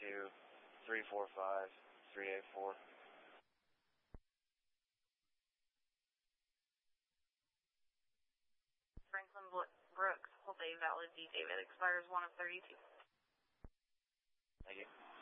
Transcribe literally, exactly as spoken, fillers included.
two, three four five, three eight four. Franklin Brooks, hold a valid D. David, expires one of thirty-two. Thank you.